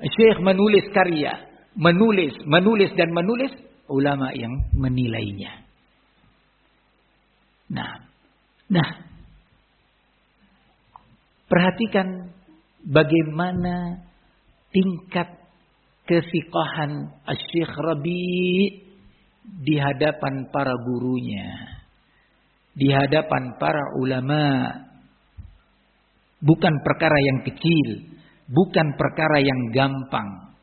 Syekh menulis karya, menulis dan menulis, ulama yang menilainya. Nah, perhatikan bagaimana tingkat kesiqahan Syekh Rabi' di hadapan para gurunya, di hadapan para ulama. Bukan perkara yang kecil, bukan perkara yang gampang.